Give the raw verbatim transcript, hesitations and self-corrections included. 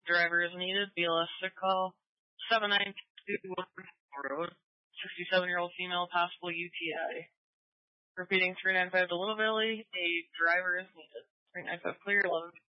Driver is needed. B L S sick call. seven nine two one Road. sixty-seven-year-old female, possible U T I. Repeating three nine five to Little Valley. A driver is needed. three nine five clear, eleven